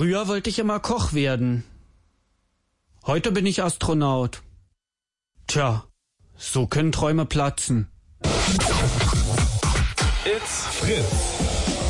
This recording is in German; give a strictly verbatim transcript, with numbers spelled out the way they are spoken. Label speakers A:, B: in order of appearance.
A: Früher wollte ich immer Koch werden. Heute bin ich Astronaut. Tja, so können Träume platzen.
B: It's Fritz.